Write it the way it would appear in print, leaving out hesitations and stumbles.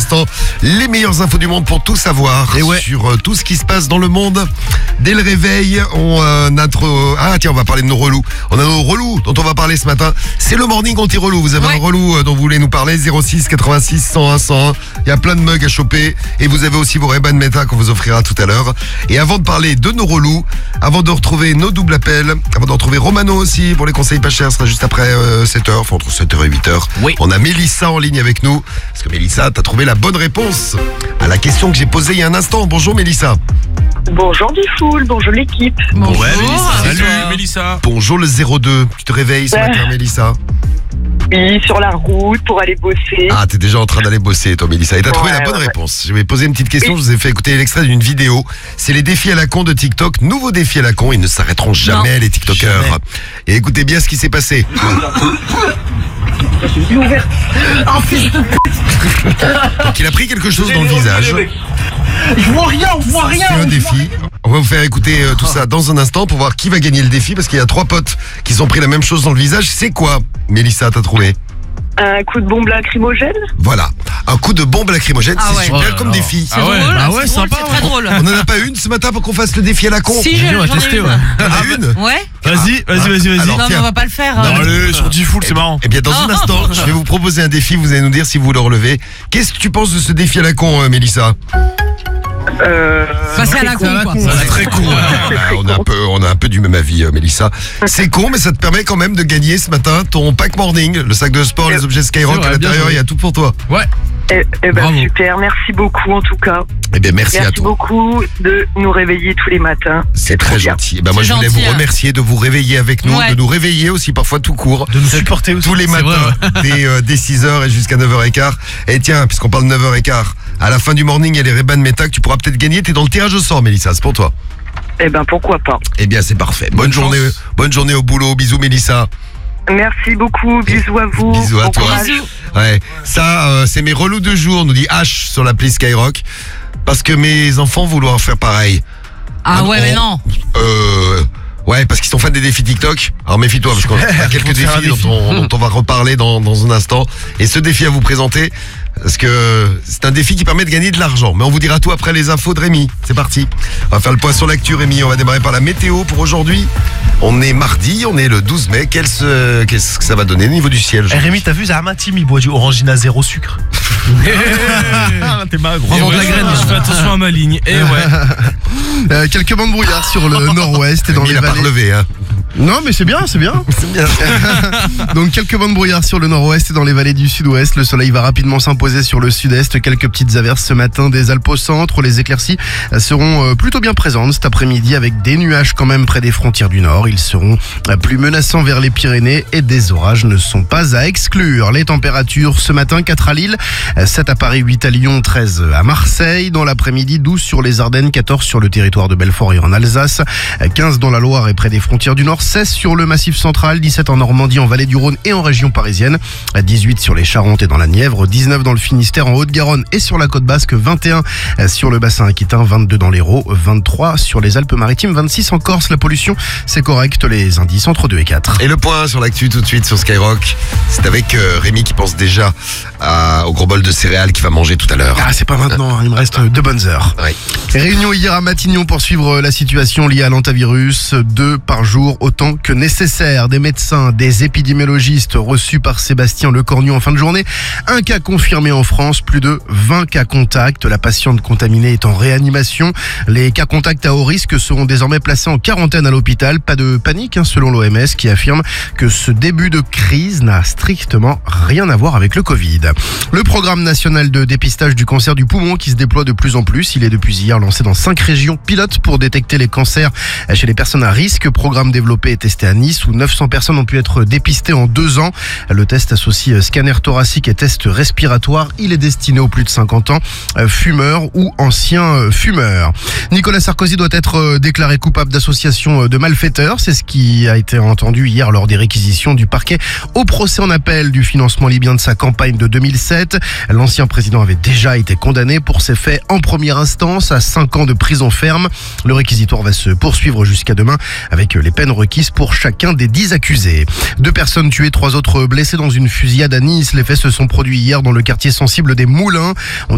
instant, les meilleures infos du monde pour tout savoir sur tout ce qui se passe dans le monde. Dès le réveil, on va parler de nos relous. On a nos relous dont on va parler ce matin. C'est le morning anti-relou. Vous avez un relou dont vous voulez nous parler, 06 86 101 101. Il y a plein de mugs à choper et vous avez aussi vos Ray-Ban Meta qu'on vous offrira tout à l'heure. Et avant de parler de nos relous, avant de retrouver nos doubles appels, avant de retrouver Romano aussi pour les conseils pas chers, ce sera juste après 7h, enfin entre 7h et 8h. Oui. On a Mélissa en ligne avec nous. Parce que Mélissa, t'as trouvé la bonne réponse à la question que j'ai posée il y a un instant. Bonjour Mélissa. Bonjour Diffoul, bonjour l'équipe. Bonjour. Ouais, Mélissa. Salut Mélissa. Bonjour le 02. Tu te réveilles ce matin Mélissa? Oui, sur la route pour aller bosser. Ah, t'es déjà en train d'aller bosser toi Mélissa. Et t'as trouvé la bonne réponse. Je vais poser une petite question, je vous ai fait écouter l'extrait d'une vidéo. C'est les défis à la con de TikTok. Nouveaux défis à la con, ils ne s'arrêteront jamais les TikTokers. Jamais. Et écoutez bien ce qui s'est passé. Donc il a pris quelque chose dans le visage. Je vois rien, on voit rien. C'est un défi. On va vous faire écouter tout ça dans un instant pour voir qui va gagner le défi parce qu'il y a 3 potes qui ont pris la même chose dans le visage. C'est quoi, Mélissa, t'as trouvé? Un coup de bombe lacrymogène. Voilà, un coup de bombe lacrymogène, c'est super comme défi. C'est drôle, c'est sympa. C'est très drôle. On en a pas une ce matin pour qu'on fasse le défi à la con? Si, on va tester, ouais. On en a une? Ouais. Vas-y. Alors, non, mais on va pas le faire. Non, allez, sur Diffoul, c'est marrant. Eh bien, dans un instant, je vais vous proposer un défi, vous allez nous dire si vous le relevez. Qu'est-ce que tu penses de ce défi à la con, Mélissa? Passer à la con, quoi. C'est très con. On a un peu du même avis, Mélissa. C'est con, mais ça te permet quand même de gagner ce matin ton pack morning, le sac de sport, les objets Skyrock à l'intérieur, il y a tout pour toi. Ouais. Eh ben super, merci beaucoup en tout cas. Eh bien merci à toi. Merci beaucoup de nous réveiller tous les matins. C'est très gentil. Eh ben moi je voulais vous remercier de vous réveiller avec nous, de nous réveiller aussi parfois tout court. De nous supporter aussi. Tous les matins, dès 6h et jusqu'à 9h15. Et tiens, puisqu'on parle de 9h15, à la fin du morning, il y a les Ray-Ban Meta que tu pourras peut-être gagner. T'es dans le tirage au sort, Mélissa, c'est pour toi. Eh ben pourquoi pas. Eh bien c'est parfait. Bonne journée au boulot. Bisous Mélissa. Merci beaucoup, bisous à vous. Bisous à toi. Ouais, ça c'est mes relous de jour, nous dit H sur l'appli Skyrock. Parce que mes enfants vouloir faire pareil. Mais non. Ouais, parce qu'ils sont fans des défis TikTok. Alors méfie-toi, parce qu'on a quelques défis dont on va reparler dans un instant. Et ce défi à vous présenter, parce que c'est un défi qui permet de gagner de l'argent. Mais on vous dira tout après les infos de Rémi. C'est parti. On va faire le point sur l'actu, Rémi. On va démarrer par la météo pour aujourd'hui. On est mardi, on est le 12 mai. Qu'est-ce que ça va donner au niveau du ciel? Rémi, t'as vu, Zahamatim, il boit du Orangina 0 sucre. T'es magre. Prends de la graine, je fais attention à ma ligne. Et quelques bancs de brouillard sur le nord-ouest et dans les vallées. Il a pas relevé, hein. Non, mais c'est bien. C'est bien. Donc quelques bancs de brouillard sur le nord-ouest et dans les vallées du sud-ouest. Le soleil va rapidement s'imposer sur le sud-est. Quelques petites averses ce matin des Alpes au centre. Les éclaircies seront plutôt bien présentes cet après-midi avec des nuages quand même près des frontières du nord. Ils seront plus menaçants vers les Pyrénées et des orages ne sont pas à exclure. Les températures ce matin, 4 à Lille, 7 à Paris, 8 à Lyon, 13 à Marseille. Dans l'après-midi, 12 sur les Ardennes, 14 sur le territoire de Belfort et en Alsace, 15 dans la Loire et près des frontières du nord, 16 sur le Massif central, 17 en Normandie, en Vallée du Rhône et en région parisienne, 18 sur les Charentes et dans la Nièvre, 19 dans le Finistère, en Haute-Garonne et sur la côte basque, 21 sur le bassin aquitain, 22 dans l'Hérault, 23 sur les Alpes-Maritimes, 26 en Corse. La pollution, c'est correct, les indices entre 2 et 4. Et le point sur l'actu tout de suite sur Skyrock, c'est avec Rémi qui pense déjà au gros bol de céréales qu'il va manger tout à l'heure. Ah, c'est pas maintenant, il me reste 2 bonnes heures. Ouais. Réunion hier à Matignon pour suivre la situation liée à l'hantavirus. 2 par jour, autant que nécessaire. Des médecins, des épidémiologistes reçus par Sébastien Lecornu en fin de journée. 1 cas confirmé en France, plus de 20 cas contacts. La patiente contaminée est en réanimation. Les cas contacts à haut risque seront désormais placés en quarantaine à l'hôpital. Pas de panique, selon l'OMS qui affirme que ce début de crise n'a strictement rien à voir avec le Covid. Le programme national de dépistage du cancer du poumon qui se déploie de plus en plus. Il est depuis hier lancé dans 5 régions pilotes pour détecter les cancers chez les personnes à risque. Programme développé et testé à Nice où 900 personnes ont pu être dépistées en 2 ans. Le test associe scanner thoracique et test respiratoire. Il est destiné aux plus de 50 ans, fumeurs ou anciens fumeurs. Nicolas Sarkozy doit être déclaré coupable d'association de malfaiteurs. C'est ce qui a été entendu hier lors des réquisitions du parquet au procès en appel du financement libyen de sa campagne de 2007. L'ancien président avait déjà été condamné pour ces faits en première instance à 5 ans de prison ferme. Le réquisitoire va se poursuivre jusqu'à demain avec les peines requises pour chacun des 10 accusés. 2 personnes tuées, 3 autres blessées dans une fusillade à Nice. Les faits se sont produits hier dans le quartier sensible des Moulins.